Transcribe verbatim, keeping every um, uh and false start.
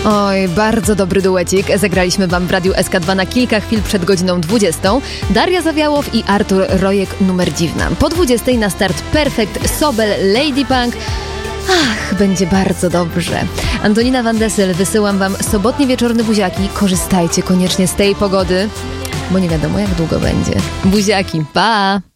Oj, bardzo dobry duecik. Zagraliśmy wam w Radiu S K dwa na kilka chwil przed godziną dwudziestą. Daria Zawiałow i Artur Rojek, Numer Dziwna. Po dwudziestej na start Perfect, Sobel, Lady Punk. Ach, będzie bardzo dobrze. Antonina Van Dessel, wysyłam wam sobotnie wieczorne buziaki. Korzystajcie koniecznie z tej pogody, bo nie wiadomo jak długo będzie. Buziaki, pa!